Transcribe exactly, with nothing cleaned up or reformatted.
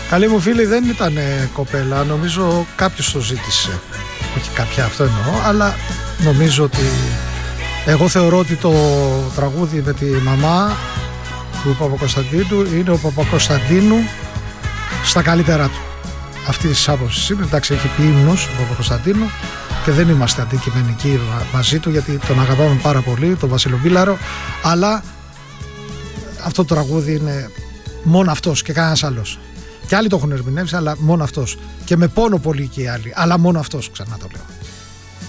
Καλή μου φίλη, δεν ήταν κοπέλα, νομίζω κάποιος το ζήτησε. Όχι κάποια, αυτό εννοώ, αλλά νομίζω ότι εγώ θεωρώ ότι το τραγούδι με τη μαμά του Παπακοσταντίνου είναι ο Παπακοσταντίνου στα καλύτερά του. Αυτή τη άποψη είναι, εντάξει, έχει πει ύμνους ο Παπακοσταντίνου και δεν είμαστε αντικειμενικοί μαζί του, γιατί τον αγαπάμε πάρα πολύ, τον Βασιλοπίλαρο, αλλά αυτό το τραγούδι είναι μόνο αυτός και κανένας άλλος. Και άλλοι το έχουν ερμηνεύσει, αλλά μόνο αυτός. Και με πόνο πολύ και οι άλλοι, αλλά μόνο αυτός, ξανά το λέω.